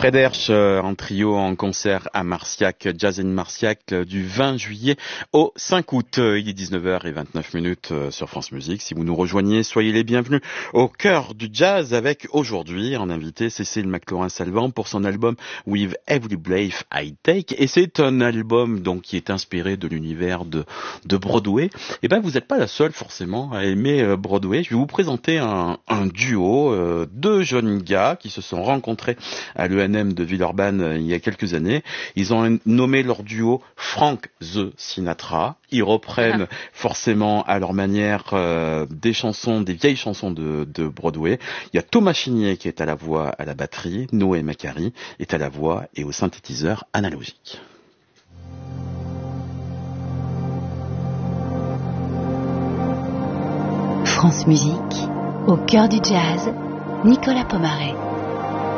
Fred Hersch en trio en concert à Marciac, Jazz in Marciac du 20 juillet au 5 août. Il est 19h29 sur France Musique. Si vous nous rejoignez, soyez les bienvenus au cœur du jazz avec aujourd'hui en invité Cécile McLaurin-Salvant pour son album With Every Breath I Take. Et c'est un album donc qui est inspiré de l'univers de Broadway. Et ben vous n'êtes pas la seule forcément à aimer Broadway. Je vais vous présenter un duo, deux jeunes gars qui se sont rencontrés à l'ENM de Villeurbanne il y a quelques années. Ils ont nommé leur duo Frank the Sinatra. Ils reprennent forcément à leur manière des vieilles chansons de Broadway. Il y a Thomas Chignet qui est à la voix, à la batterie. Noé Macari est à la voix et au synthétiseur analogique. France Musique, au cœur du jazz, Nicolas Pomaré.